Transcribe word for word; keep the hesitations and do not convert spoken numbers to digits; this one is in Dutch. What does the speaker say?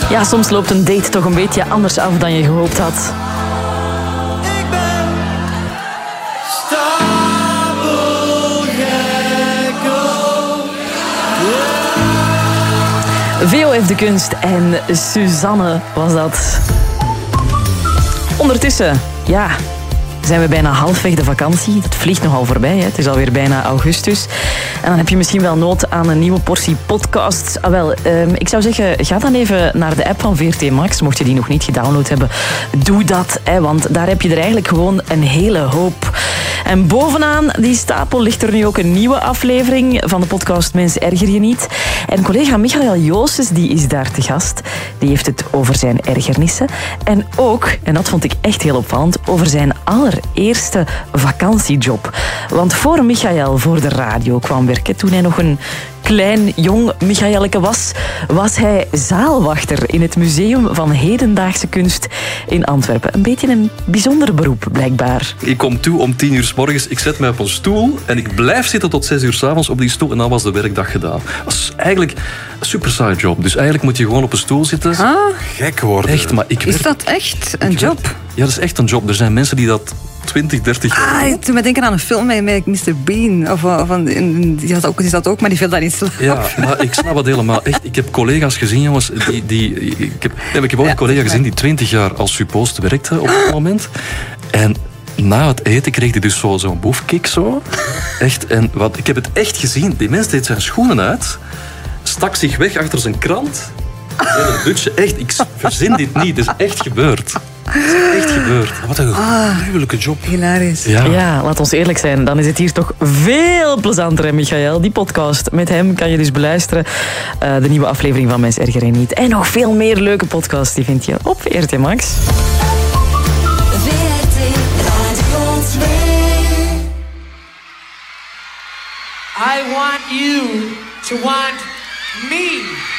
Ja, soms loopt een date toch een beetje anders af dan je gehoopt had. Ik ben stapelgek. V O F De Kunst en Suzanne was dat. Ondertussen, ja, zijn we bijna halfweg de vakantie. Het vliegt nogal voorbij, hè? Het is alweer bijna augustus. En dan heb je misschien wel nood aan een nieuwe portie podcasts. Ah, wel, um, ik zou zeggen, ga dan even naar de app van V R T Max. Mocht je die nog niet gedownload hebben, doe dat. Hè, want daar heb je er eigenlijk gewoon een hele hoop. En bovenaan die stapel ligt er nu ook een nieuwe aflevering van de podcast Mens, erger je niet. En collega Michael Joosses, die is daar te gast. Die heeft het over zijn ergernissen. En ook, en dat vond ik echt heel opvallend, over zijn allereerste vakantiejob. Want voor Michael voor de radio kwam werken, toen hij nog een klein, jong Michaelke was, was hij zaalwachter in het Museum van Hedendaagse Kunst in Antwerpen. Een beetje een bijzonder beroep, blijkbaar. Ik kom toe om tien uur 's morgens, ik zet mij op een stoel en ik blijf zitten tot zes uur 's avonds op die stoel en dan was de werkdag gedaan. Dat is eigenlijk een super saai job. Dus eigenlijk moet je gewoon op een stoel zitten. Ah, gek worden. Echt, maar ik is werk, dat echt een ik job? Werk, ja, dat is echt een job. Er zijn mensen die dat twintig, dertig jaar... Ah, toen me denken aan een film met, met mister Bean. Of, of een, die, had ook, die zat ook, maar die viel daar in slaap. Ja, maar ik snap het helemaal. Echt, ik heb collega's gezien, jongens. Die, die, ik, heb, ik heb ook Ja, een collega gezien die twintig jaar als suppost werkte op dat moment. En na het eten kreeg hij dus zo, zo'n boefkick zo. Echt, en wat, ik heb het echt gezien. Die mens deed zijn schoenen uit, stak zich weg achter zijn krant. En een dutje. Echt, ik verzin dit niet. Het is echt gebeurd. Het is echt gebeurd. Wat een gruwelijke job. Hilarisch. Ja. Ja, laat ons eerlijk zijn. Dan is het hier toch veel plezanter, hè, Michael. Die podcast, met hem kan je dus beluisteren. Uh, de nieuwe aflevering van Mens, erger je niet. En nog veel meer leuke podcasts, die vind je op V R T Max. V R T Radio twee. I want you to want me.